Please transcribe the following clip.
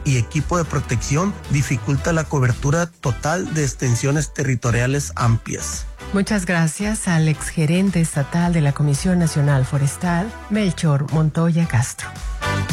y equipo de protección dificulta la cobertura total de extensiones territoriales amplias. Muchas gracias al exgerente estatal de la Comisión Nacional Forestal, Melchor Montoya Castro.